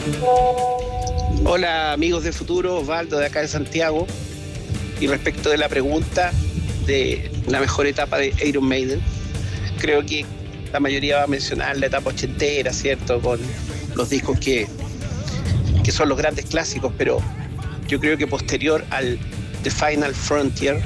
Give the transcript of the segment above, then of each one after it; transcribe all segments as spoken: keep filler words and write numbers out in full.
Hola amigos de Futuro, Osvaldo de acá de Santiago. Y respecto de la pregunta de la mejor etapa de Iron Maiden, creo que la mayoría va a mencionar la etapa ochentera, ¿cierto? Con los discos que, que son los grandes clásicos, pero yo creo que posterior al The Final Frontier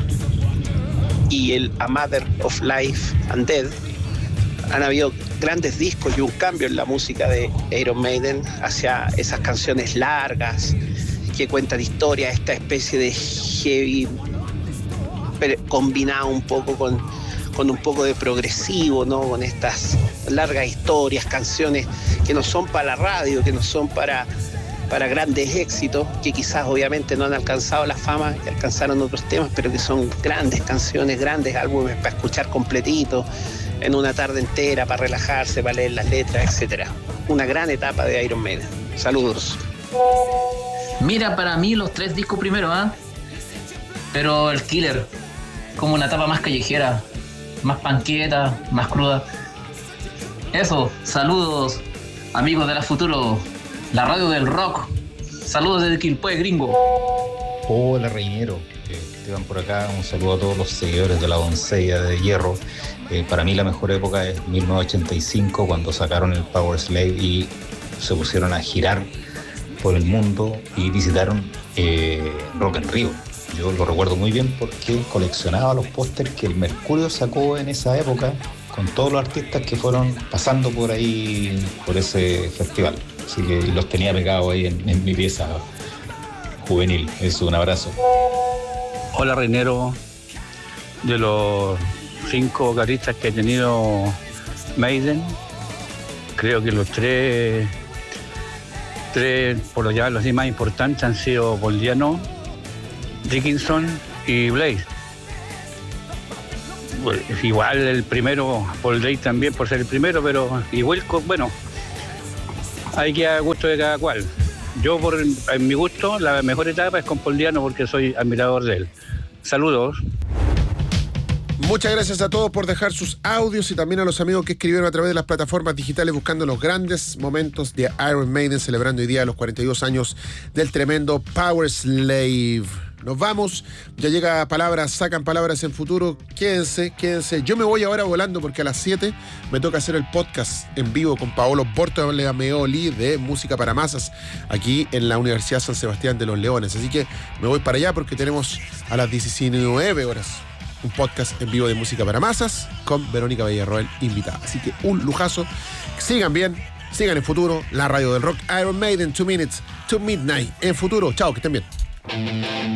y el A Matter of Life and Death han habido grandes discos y un cambio en la música de Iron Maiden hacia esas canciones largas que cuentan historias, esta especie de heavy combinado un poco con, con un poco de progresivo, ¿no? Con estas largas historias, canciones que no son para la radio, que no son para, para grandes éxitos, que quizás obviamente no han alcanzado la fama que alcanzaron otros temas, pero que son grandes canciones, grandes álbumes para escuchar completitos en una tarde entera, para relajarse, para leer las letras, etcétera. Una gran etapa de Iron Maiden. Saludos. Mira, para mí los tres discos primero, ¿ah? ¿eh? Pero el Killer, como una etapa más callejera, más panqueta, más cruda. Eso, saludos, amigos de la Futuro, la radio del rock. Saludos desde Quilpué, gringo. Hola, Reñero. Eh, Esteban por acá. Un saludo a todos los seguidores de la Doncella de Hierro. Eh, para mí la mejor época es mil novecientos ochenta y cinco, cuando sacaron el Power Slave y se pusieron a girar por el mundo y visitaron eh, Rock en Rio. Yo lo recuerdo muy bien porque coleccionaba los pósters que el Mercurio sacó en esa época con todos los artistas que fueron pasando por ahí, por ese festival. Así que los tenía pegados ahí en, en mi pieza juvenil. Eso, un abrazo. Hola, Reinero. De los cinco vocalistas que ha tenido Maiden, creo que los tres, tres por lo ya los más importantes han sido Paul Diano, Dickinson y Blaze. Pues, igual el primero, Paul Day también por ser el primero, pero y Wilco, bueno, hay que a gusto de cada cual. Yo, por en mi gusto, la mejor etapa es con Paul Diano porque soy admirador de él. Saludos. Muchas gracias a todos por dejar sus audios y también a los amigos que escribieron a través de las plataformas digitales buscando los grandes momentos de Iron Maiden, celebrando hoy día los cuarenta y dos años del tremendo Power Slave. Nos vamos, ya llega Palabras, sacan palabras en Futuro. Quédense, quédense. Yo me voy ahora volando porque a las siete me toca hacer el podcast en vivo con Paolo Bortolemeoli de Música para Masas aquí en la Universidad San Sebastián de los Leones. Así que me voy para allá porque tenemos a las diecinueve horas un podcast en vivo de Música para Masas con Verónica Villarroel invitada. Así que un lujazo. Sigan bien, sigan en Futuro, la radio del rock. Iron Maiden, two minutes to midnight en Futuro. Chao, que estén bien.